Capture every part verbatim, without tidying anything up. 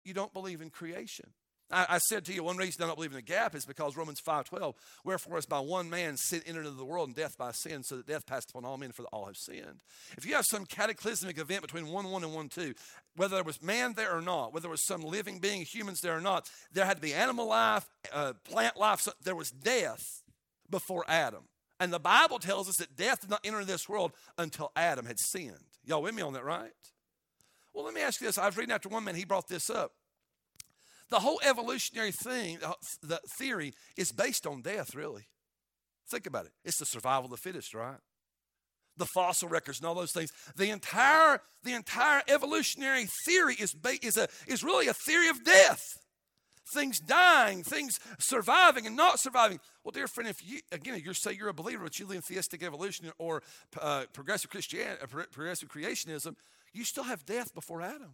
you don't believe in creation. I, I said to you, one reason I don't believe in the gap is because Romans five twelve, wherefore as by one man sin entered into the world, and death by sin, so that death passed upon all men, for all have sinned. If you have some cataclysmic event between one one and one two, whether there was man there or not, whether there was some living being, humans there or not, there had to be animal life, uh, plant life. So there was death before Adam. And the Bible tells us that death did not enter this world until Adam had sinned. Y'all with me on that, right? Well, let me ask you this. I was reading after one man, he brought this up. The whole evolutionary thing, the theory, is based on death, really. Think about it. It's the survival of the fittest, right? The fossil records and all those things. The entire, the entire evolutionary theory is, is, a, is really a theory of death. Things dying, things surviving and not surviving. Well, dear friend, if you, again, you say you're a believer, but you live in theistic evolution or uh, progressive Christianity, uh, progressive creationism, you still have death before Adam.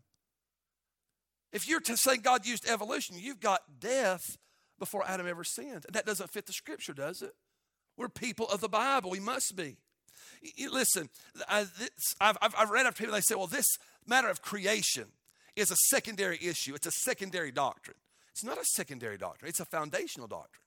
If you're to say God used evolution, you've got death before Adam ever sinned. And that doesn't fit the scripture, does it? We're people of the Bible. We must be. You, listen, I, this, I've, I've read after people, they say, well, this matter of creation is a secondary issue. It's a secondary doctrine. It's not a secondary doctrine. It's a foundational doctrine.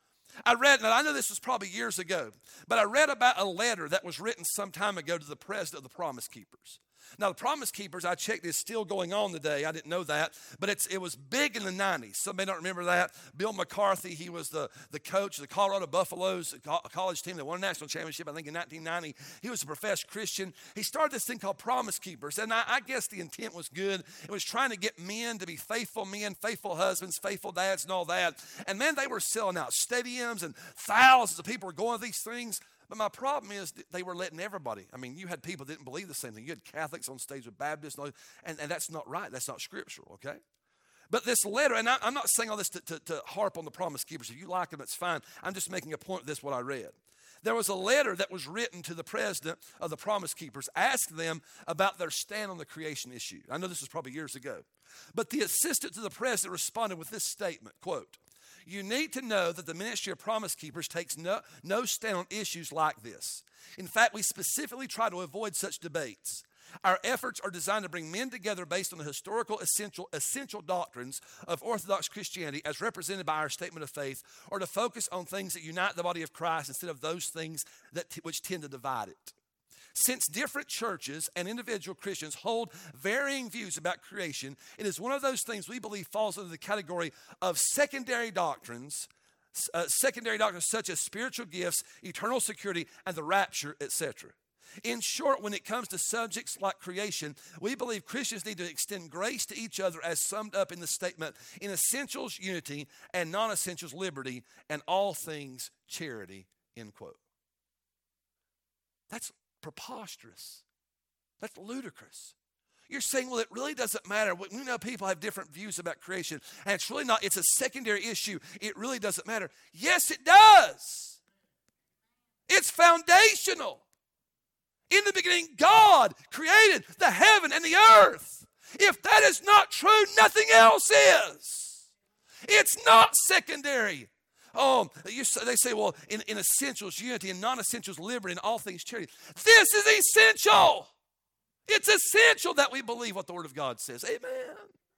I read, and I know this was probably years ago, but I read about a letter that was written some time ago to the president of the Promise Keepers. Now, the Promise Keepers, I checked, is still going on today. I didn't know that, but it's, it was big in the nineties. Some may not remember that. Bill McCarthy, he was the, the coach of the Colorado Buffaloes college team that won a national championship, I think, in nineteen ninety. He was a professed Christian. He started this thing called Promise Keepers, and I, I guess the intent was good. It was trying to get men to be faithful men, faithful husbands, faithful dads, and all that. And, man, they were selling out stadiums, and thousands of people were going to these things. But my problem is that they were letting everybody. I mean, you had people that didn't believe the same thing. You had Catholics on stage with Baptists, and, and, and that's not right. That's not scriptural, okay? But this letter, and I, I'm not saying all this to, to, to harp on the Promise Keepers. If you like them, it's fine. I'm just making a point of this, what I read. There was a letter that was written to the president of the Promise Keepers, asking them about their stand on the creation issue. I know this was probably years ago. But the assistant to the president responded with this statement, quote, "You need to know that the ministry of Promise Keepers takes no, no stand on issues like this. In fact, we specifically try to avoid such debates. Our efforts are designed to bring men together based on the historical essential, essential doctrines of Orthodox Christianity as represented by our statement of faith, or to focus on things that unite the body of Christ instead of those things that t- which tend to divide it. Since different churches and individual Christians hold varying views about creation, it is one of those things we believe falls under the category of secondary doctrines, uh, secondary doctrines such as spiritual gifts, eternal security, and the rapture, et cetera. In short, when it comes to subjects like creation, we believe Christians need to extend grace to each other as summed up in the statement, in essentials, unity, and non-essentials, liberty, and all things, charity," end quote. That's preposterous. That's ludicrous. You're saying, well, it really doesn't matter. We know people have different views about creation, and it's really not, it's a secondary issue. It really doesn't matter. Yes, it does. It's foundational. In the beginning, God created the heaven and the earth. If that is not true, nothing else is. It's not secondary. Oh, you, they say, well, in, in essentials, unity, and non-essentials, liberty, and all things, charity. This is essential. It's essential that we believe what the Word of God says. Amen.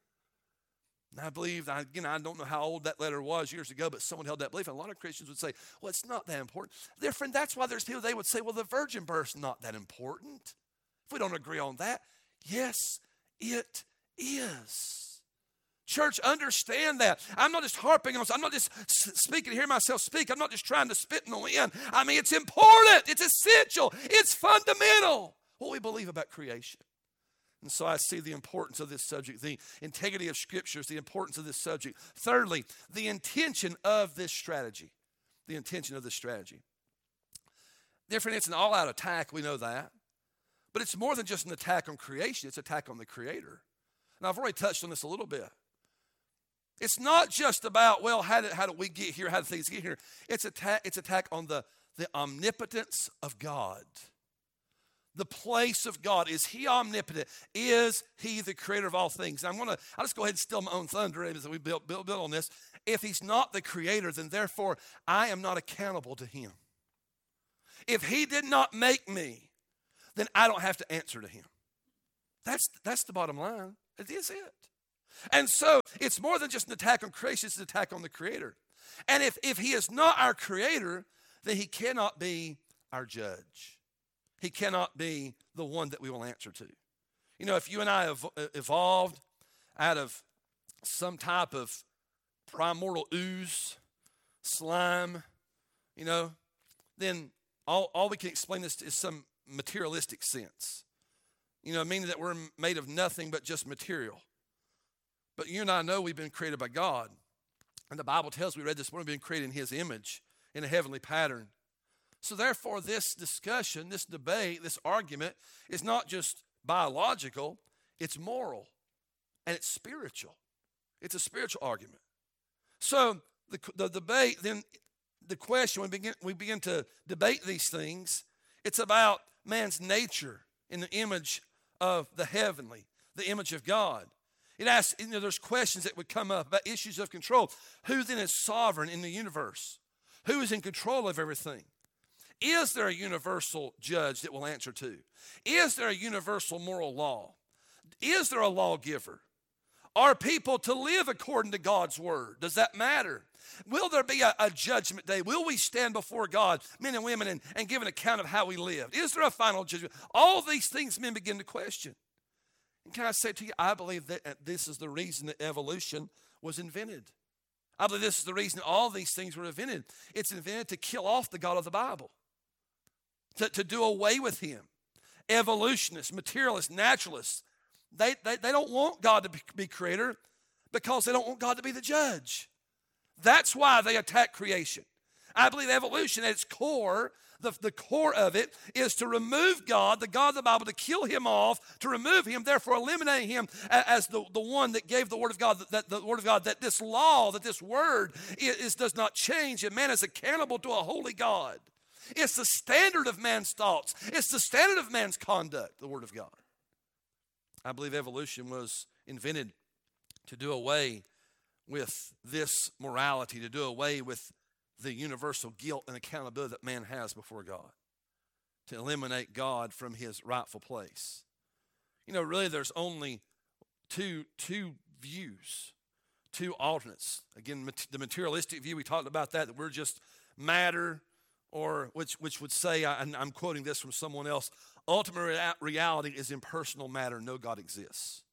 And I believe, again, I don't know how old that letter was years ago, but someone held that belief. And a lot of Christians would say, well, it's not that important. Dear friend, that's why there's people, they would say, well, the virgin birth's not that important. If we don't agree on that, yes, it is. Church, understand that. I'm not just harping on, I'm not just speaking to hear myself speak. I'm not just trying to spit in the wind. I mean, it's important. It's essential. It's fundamental, what we believe about creation. And so I see the importance of this subject, the integrity of scriptures, the importance of this subject. Thirdly, the intention of this strategy. The intention of this strategy. Different, it's an all-out attack, we know that. But it's more than just an attack on creation, it's an attack on the Creator. And I've already touched on this a little bit. It's not just about, well, how did, how did we get here, how did things get here? It's attack, it's attack on the, the omnipotence of God. The place of God. Is He omnipotent? Is He the creator of all things? And I'm going to, I'll just go ahead and steal my own thunder as we build, build, build on this. If He's not the creator, then therefore I am not accountable to Him. If He did not make me, then I don't have to answer to Him. That's, that's the bottom line. It is it. And so it's more than just an attack on creation, it's an attack on the Creator. And if, if he is not our Creator, then he cannot be our judge. He cannot be the one that we will answer to. You know, if you and I have evolved out of some type of primordial ooze, slime, you know, then all, all we can explain this is some materialistic sense. You know, meaning that we're made of nothing but just material. But you and I know we've been created by God. And the Bible tells, we read this morning, we've been created in his image, in a heavenly pattern. So therefore, this discussion, this debate, this argument is not just biological, it's moral, and it's spiritual. It's a spiritual argument. So the, the debate, then the question, we begin, we begin to debate these things, it's about man's nature in the image of the heavenly, the image of God. It asks, you know, there's questions that would come up about issues of control. Who then is sovereign in the universe? Who is in control of everything? Is there a universal judge that will answer to? Is there a universal moral law? Is there a lawgiver? Are people to live according to God's word? Does that matter? Will there be a, a judgment day? Will we stand before God, men and women, and, and give an account of how we lived? Is there a final judgment? All these things men begin to question. And can I say to you, I believe that this is the reason that evolution was invented. I believe this is the reason all these things were invented. It's invented to kill off the God of the Bible, to, to do away with him. Evolutionists, materialists, naturalists, they, they, they don't want God to be, be creator because they don't want God to be the judge. That's why they attack creation. I believe evolution at its core, the, the core of it is to remove God, the God of the Bible, to kill him off, to remove him, therefore eliminate him as the, the one that gave the word of God, that the word of God, that this law, that this word is, is, does not change, and man is accountable to a holy God. It's the standard of man's thoughts. It's the standard of man's conduct, the word of God. I believe evolution was invented to do away with this morality, to do away with the universal guilt and accountability that man has before God, to eliminate God from his rightful place. You know, really there's only two, two views, two alternates. Again, the materialistic view, we talked about that, that we're just matter, or which, which would say, and I'm quoting this from someone else, ultimate reality is impersonal matter, no God exists.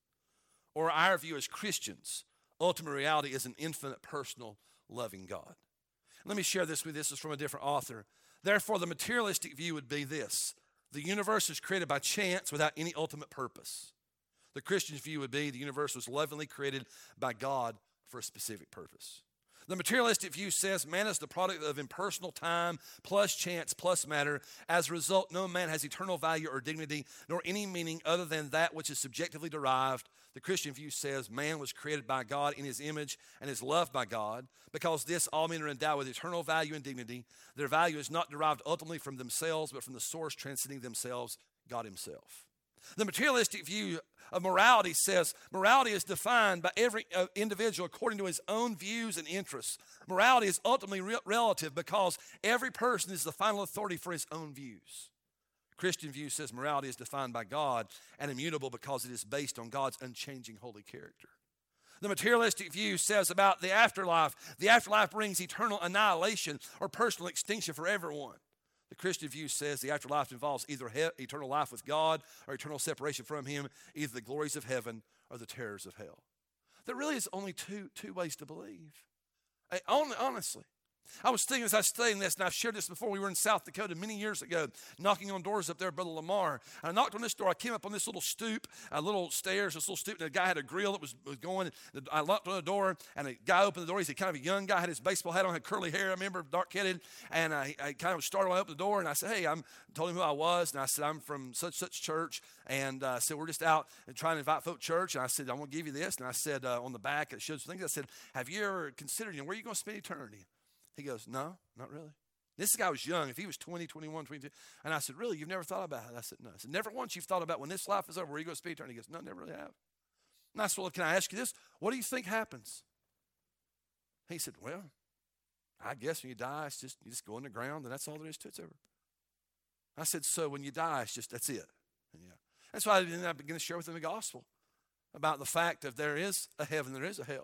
Or our view as Christians, ultimate reality is an infinite, personal, loving God. Let me share this with you. This is from a different author. Therefore, the materialistic view would be this: the universe is created by chance without any ultimate purpose. The Christian view would be the universe was lovingly created by God for a specific purpose. The materialistic view says man is the product of impersonal time plus chance plus matter. As a result, no man has eternal value or dignity, nor any meaning other than that which is subjectively derived. The Christian view says man was created by God in his image and is loved by God. Because this, all men are endowed with eternal value and dignity. Their value is not derived ultimately from themselves, but from the source transcending themselves, God himself. The materialistic view of morality says morality is defined by every uh, individual according to his own views and interests. Morality is ultimately re- relative because every person is the final authority for his own views. Christian view says morality is defined by God and immutable because it is based on God's unchanging holy character. The materialistic view says about the afterlife, the afterlife brings eternal annihilation or personal extinction for everyone. The Christian view says the afterlife involves either he- eternal life with God or eternal separation from him, either the glories of heaven or the terrors of hell. There really is only two, two ways to believe. I, only, honestly. I was thinking as I was studying this, and I've shared this before, we were in South Dakota many years ago, knocking on doors up there, Brother Lamar. And I knocked on this door. I came up on this little stoop, a little stairs, this little stoop, and a guy had a grill that was, was going. I knocked on the door, and a guy opened the door. He's a kind of a young guy, had his baseball hat on, had curly hair, I remember, dark-headed. And I, I kind of started when I opened the door, and I said, hey, I'm told him who I was, and I said, I'm from such, such church. And I uh, said, we're just out and trying to invite folk to church. And I said, I'm going to give you this. And I said, uh, on the back, it shows things. I said, have you ever considered, you know, where are you going to spend eternity? He goes, no, not really. This guy was young. If he was twenty, twenty-one, twenty-two. And I said, really, you've never thought about it? I said, no. I said, never once you've thought about when this life is over, where you go to spend eternity? He goes, no, never really have. And I said, well, can I ask you this? What do you think happens? He said, well, I guess when you die, it's just, you just go in the ground, and that's all there is to it. It's over. I said, so when you die, it's just, that's it. And yeah. That's why I began to share with him the gospel. about the fact that there is a heaven, there is a hell.